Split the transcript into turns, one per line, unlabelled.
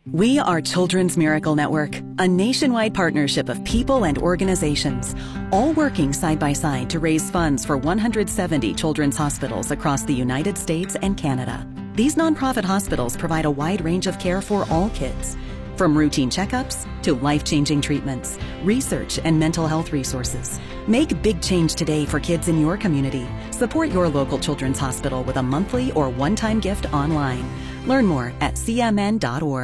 We are Children's Miracle Network, a nationwide partnership of people and organizations, all working side by side to raise funds for 170 children's hospitals across the United States and Canada. These nonprofit hospitals provide a wide range of care for all kids, from routine checkups to life-changing treatments, research, and mental health resources. Make big change today for kids in your community. Support your local children's hospital with a monthly or one-time gift online. Learn more at cmn.org.